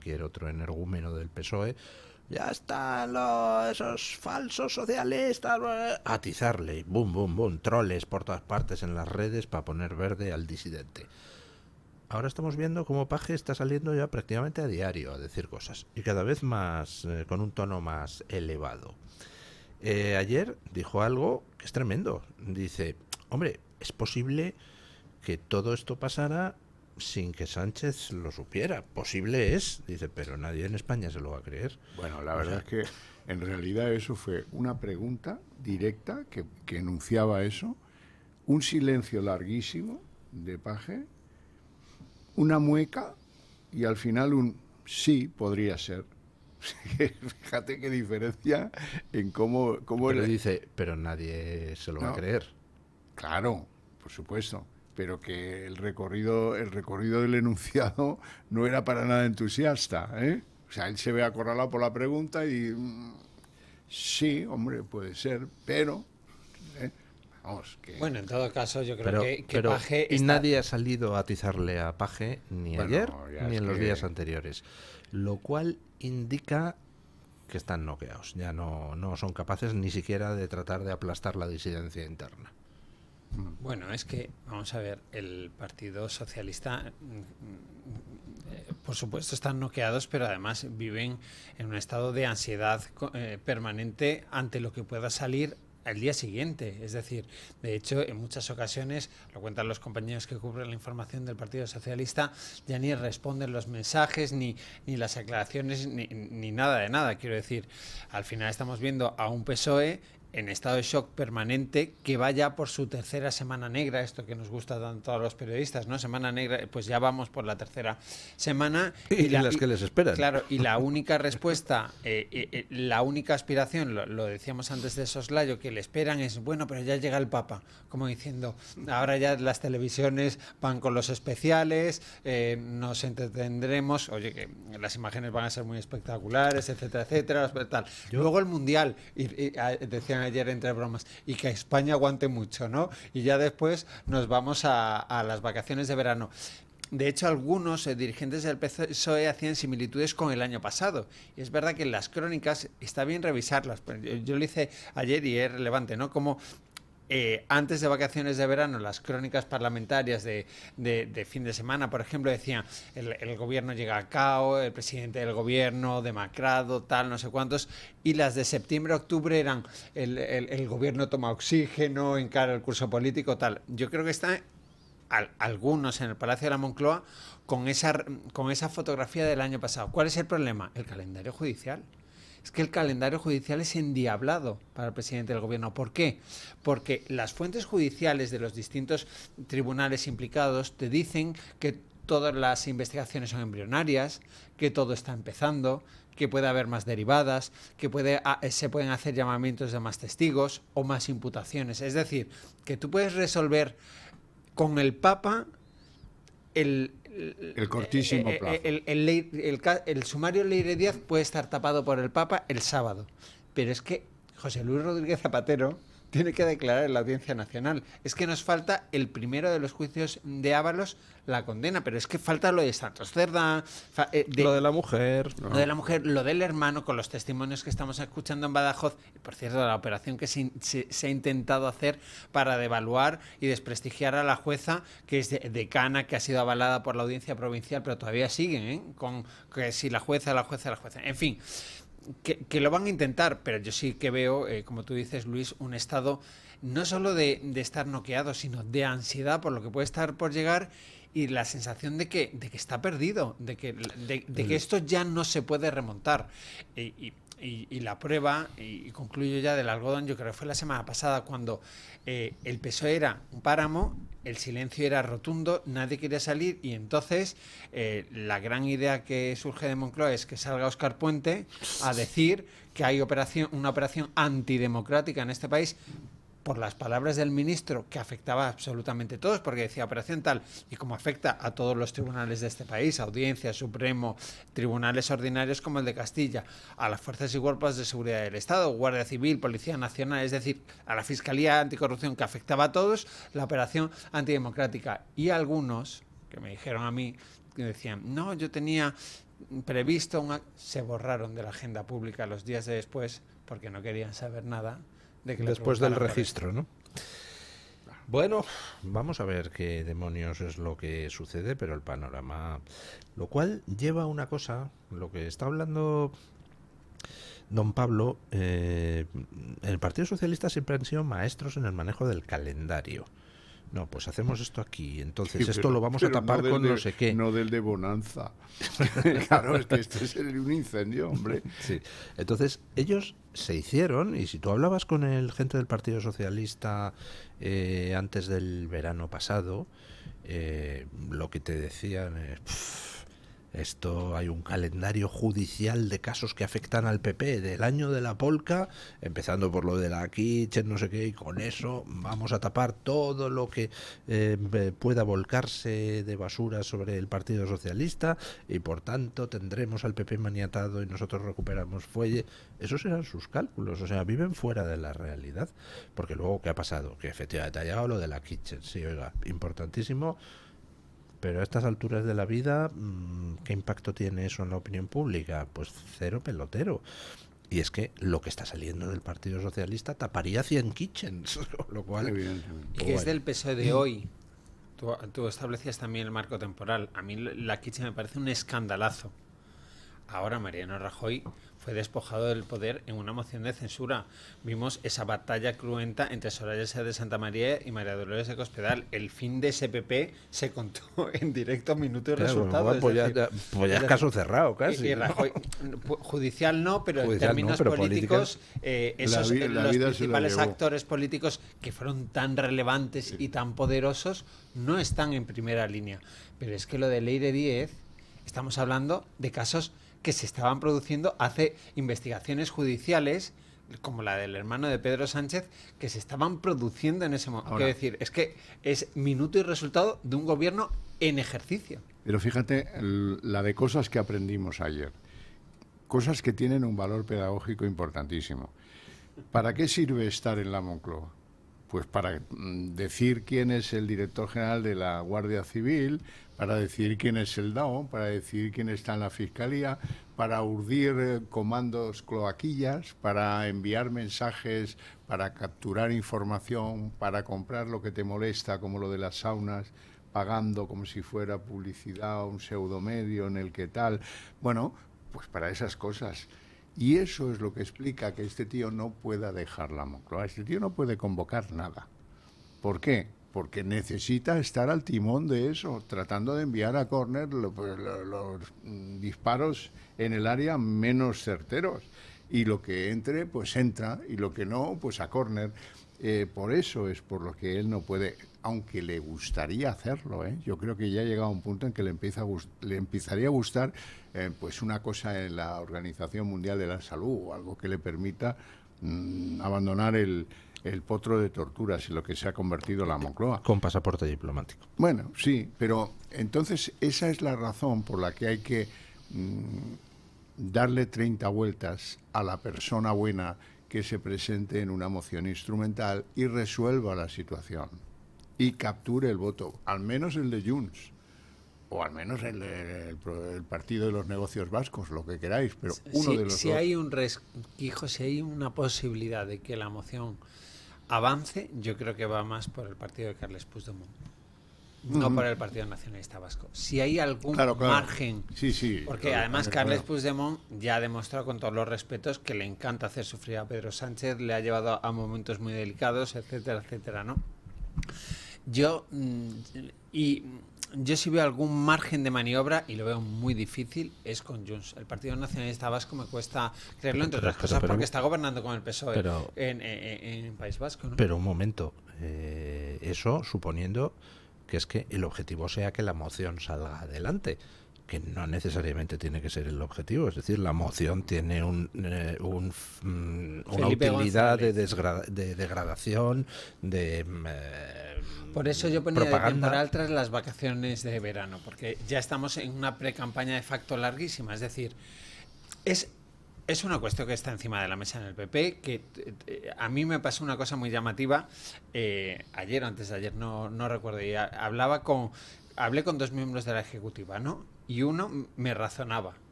cualquier otro energúmeno del PSOE, ya están esos falsos socialistas, a atizarle, boom, boom, boom, troles por todas partes en las redes para poner verde al disidente. Ahora estamos viendo cómo Paje está saliendo ya prácticamente a diario a decir cosas, y cada vez más, con un tono más elevado. Ayer dijo algo que es tremendo. Dice, hombre, es posible que todo esto pasara sin que Sánchez lo supiera. Posible es, dice, pero nadie en España se lo va a creer. Bueno, la verdad es que en realidad eso fue una pregunta directa que enunciaba eso, un silencio larguísimo de Paje, una mueca y al final un sí, podría ser. Fíjate qué diferencia en cómo pero dice, pero nadie se lo va a creer. Claro, por supuesto, pero que el recorrido del enunciado no era para nada entusiasta, ¿eh? O sea, él se ve acorralado por la pregunta y sí, hombre, puede ser, pero vamos, que... Bueno, en todo caso, yo creo que Paje y nadie ha salido a atizarle a Paje ni ayer ni en los días anteriores, lo cual indica que están noqueados, ya no son capaces ni siquiera de tratar de aplastar la disidencia interna. Bueno, es que, vamos a ver, el Partido Socialista, por supuesto, están noqueados, pero además viven en un estado de ansiedad permanente ante lo que pueda salir al día siguiente. Es decir, de hecho, en muchas ocasiones, lo cuentan los compañeros que cubren la información del Partido Socialista, ya ni responden los mensajes, ni las aclaraciones, ni nada de nada. Quiero decir, al final estamos viendo a un PSOE en estado de shock permanente, que vaya por su tercera semana negra, esto que nos gusta tanto a los periodistas, ¿no? Semana negra, pues ya vamos por la tercera semana. Y las que les esperan. Claro, y la única respuesta, la única aspiración, lo decíamos antes de soslayo, que le esperan es, bueno, pero ya llega el Papa, como diciendo, ahora ya las televisiones van con los especiales, nos entretendremos, oye, que las imágenes van a ser muy espectaculares, etcétera, etcétera, tal. Luego el Mundial, y decían ayer entre bromas, y que España aguante mucho, ¿no? Y ya después nos vamos a las vacaciones de verano. De hecho, algunos dirigentes del PSOE hacían similitudes con el año pasado. Y es verdad que en las crónicas está bien revisarlas. Yo lo hice ayer y es relevante, ¿no? Como antes de vacaciones de verano, las crónicas parlamentarias de fin de semana, por ejemplo, decían el gobierno llega a cao, el presidente del gobierno demacrado, tal, no sé cuántos, y las de septiembre-octubre eran el gobierno toma oxígeno, encara el curso político, tal. Yo creo que están algunos en el Palacio de la Moncloa con esa fotografía del año pasado. ¿Cuál es el problema? El calendario judicial. Es que el calendario judicial es endiablado para el presidente del gobierno. ¿Por qué? Porque las fuentes judiciales de los distintos tribunales implicados te dicen que todas las investigaciones son embrionarias, que todo está empezando, que puede haber más derivadas, que se pueden hacer llamamientos de más testigos o más imputaciones. Es decir, que tú puedes resolver con el Papa el cortísimo plazo. El sumario Leire Díaz puede estar tapado por el Papa el sábado, pero es que José Luis Rodríguez Zapatero tiene que declarar en la Audiencia Nacional. Es que nos falta el primero de los juicios de Ábalos, la condena, pero es que falta lo de Santos Cerdá, lo de la mujer, ¿no? Lo de la mujer, lo del hermano, con los testimonios que estamos escuchando en Badajoz, y por cierto, la operación que se ha intentado hacer para devaluar y desprestigiar a la jueza, que es decana, que ha sido avalada por la Audiencia Provincial, pero todavía siguen, ¿eh? Con que si la jueza. En fin, que lo van a intentar, pero yo sí que veo, como tú dices, Luis, un estado no solo de estar noqueado, sino de ansiedad por lo que puede estar por llegar y la sensación de que está perdido, de que esto ya no se puede remontar. Y la prueba, y concluyo ya del algodón, yo creo que fue la semana pasada cuando el PSOE era un páramo, el silencio era rotundo, nadie quería salir y entonces la gran idea que surge de Moncloa es que salga Óscar Puente a decir que hay una operación antidemocrática en este país por las palabras del ministro, que afectaba a absolutamente todos, porque decía operación tal, y como afecta a todos los tribunales de este país, Audiencia, Supremo, tribunales ordinarios como el de Castilla, a las fuerzas y cuerpos de seguridad del Estado, Guardia Civil, Policía Nacional, es decir, a la Fiscalía Anticorrupción, que afectaba a todos, la operación antidemocrática. Y algunos, que me dijeron a mí, que decían, no, yo tenía previsto, se borraron de la agenda pública los días de después porque no querían saber nada de que le Después del preguntaran por registro, ¿no? Bueno, vamos a ver qué demonios es lo que sucede, pero el panorama... Lo cual lleva a una cosa, lo que está hablando don Pablo, el Partido Socialista siempre han sido maestros en el manejo del calendario. No, pues hacemos esto aquí, entonces Sí, esto lo vamos a tapar con no sé qué. No del de Bonanza. Claro, es que esto es un incendio, hombre. Sí. Entonces, ellos se hicieron, y si tú hablabas con el gente del Partido Socialista antes del verano pasado, lo que te decían es... Esto, hay un calendario judicial de casos que afectan al PP del año de la polca, empezando por lo de la Kitchen, no sé qué, y con eso vamos a tapar todo lo que pueda volcarse de basura sobre el Partido Socialista y por tanto tendremos al PP maniatado y nosotros recuperamos fuelle. Esos eran sus cálculos, o sea, viven fuera de la realidad, porque luego, ¿qué ha pasado? Que efectivamente ha llegado lo de la Kitchen, sí, oiga, importantísimo. Pero a estas alturas de la vida, ¿qué impacto tiene eso en la opinión pública? Pues cero pelotero. Y es que lo que está saliendo del Partido Socialista taparía 100 kitchens, lo cual... Evidentemente. Y que es del PSOE de hoy. Tú establecías también el marco temporal. A mí la Kitchen me parece un escandalazo. Ahora Mariano Rajoy fue despojado del poder en una moción de censura. Vimos esa batalla cruenta entre Soraya Sáenz de Santamaría y María Dolores de Cospedal. El fin de ese PP se contó en directo, minuto y resultado. Bueno, pues ya es caso cerrado, casi. Y Rajoy, judicial no, pero en Judicial términos no, pero políticos, La los vida se lo principales llevó. actores políticos que fueron tan relevantes y tan poderosos no están en primera línea. Pero es que lo de Ley de 10, estamos hablando de casos que se estaban produciendo hace investigaciones judiciales, como la del hermano de Pedro Sánchez, que se estaban produciendo en ese momento. Quiero decir, es que es minuto y resultado de un gobierno en ejercicio. Pero fíjate la de cosas que aprendimos ayer. Cosas que tienen un valor pedagógico importantísimo. ¿Para qué sirve estar en la Moncloa? Pues para decir quién es el director general de la Guardia Civil, para decir quién es el DAO, para decir quién está en la Fiscalía, para urdir comandos cloaquillas, para enviar mensajes, para capturar información, para comprar lo que te molesta, como lo de las saunas, pagando como si fuera publicidad o un pseudomedio en el que tal. Bueno, pues para esas cosas. Y eso es lo que explica que este tío no pueda dejar la Moncloa. Este tío no puede convocar nada. ¿Por qué? Porque necesita estar al timón de eso, tratando de enviar a córner los disparos en el área menos certeros. Y lo que entre, pues entra, y lo que no, pues a córner. Por eso es por lo que él no puede, aunque le gustaría hacerlo, ¿eh? Yo creo que ya ha llegado a un punto en que le empezaría a gustar pues una cosa en la Organización Mundial de la Salud, o algo que le permita abandonar el potro de torturas en lo que se ha convertido la Moncloa. Con pasaporte diplomático. Bueno, sí, pero entonces esa es la razón por la que hay que darle 30 vueltas a la persona buena que se presente en una moción instrumental y resuelva la situación y capture el voto, al menos el de Junts o al menos el Partido de los Negocios Vascos, lo que queráis, pero uno de los si dos. Hay un resquicio, si hay una posibilidad de que la moción avance, yo creo que va más por el partido de Carles Puigdemont, no por el Partido Nacionalista Vasco. Si hay algún margen, sí, porque además Carles Puigdemont ya ha demostrado con todos los respetos que le encanta hacer sufrir a Pedro Sánchez, le ha llevado a momentos muy delicados, etcétera, etcétera, ¿no? Yo si veo algún margen de maniobra, y lo veo muy difícil, es con Junts. El Partido Nacionalista Vasco me cuesta creerlo, entre otras cosas, porque está gobernando con el PSOE en País Vasco, ¿no? Pero un momento, eso suponiendo que es que el objetivo sea que la moción salga adelante, que no necesariamente tiene que ser el objetivo. Es decir, la moción tiene una utilidad de degradación, de por eso yo ponía propaganda. De temporal tras las vacaciones de verano, porque ya estamos en una pre-campaña de facto larguísima. Es decir, es una cuestión que está encima de la mesa en el PP, que a mí me pasó una cosa muy llamativa ayer o antes de ayer, no recuerdo, y hablé con dos miembros de la Ejecutiva, ¿no? Y uno me razonaba.